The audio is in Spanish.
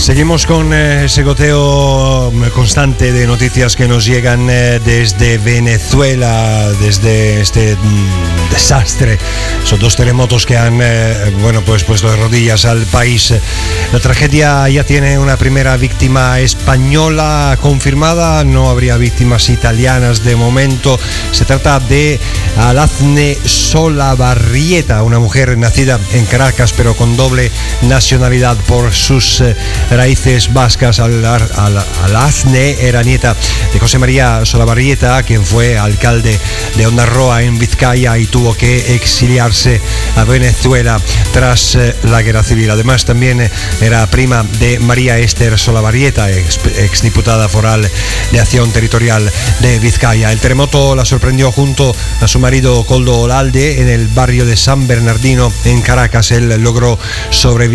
Seguimos con ese goteo constante de noticias que nos llegan desde Venezuela, desde este desastre, esos dos terremotos que han puesto de rodillas al país. La tragedia ya tiene una primera víctima española confirmada, no habría víctimas italianas de momento. Se trata de Alazne Solabarrieta, una mujer nacida en Caracas pero con doble nacionalidad por sus raíces vascas. Alazne era nieta de José María Solabarrieta, quien fue alcalde de Ondarroa en Vizcaya y tuvo que exiliarse a Venezuela tras la guerra civil. Además también era prima de María Esther Solabarrieta, exdiputada foral de Acción Territorial de Vizcaya. El terremoto la sorprendió junto a su marido Koldo Olalde en el barrio de San Bernardino en Caracas. Él logró sobrevivir